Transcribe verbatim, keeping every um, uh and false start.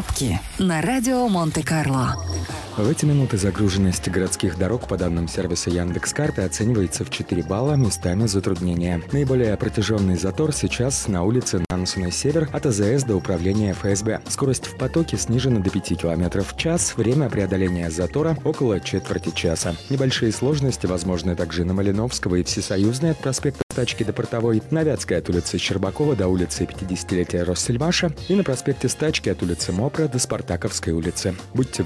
Пробки на радио Монте-Карло. В эти минуты загруженность городских дорог по данным сервиса Яндекс.Карты оценивается в четыре балла, местами затруднения. Наиболее протяженный затор сейчас на улице Нансена-Север от АЗС до управления эф эс бэ. Скорость в потоке снижена до пяти километров в час, время преодоления затора около четверти часа. Небольшие сложности возможны также на Малиновского и Всесоюзной от проспекта Тачки до Портовой, на Вятской от улицы Щербакова до улицы пятидесятилетия Россельмаша и на проспекте Стачки от улицы Мопра до Спартаковской улицы. Будьте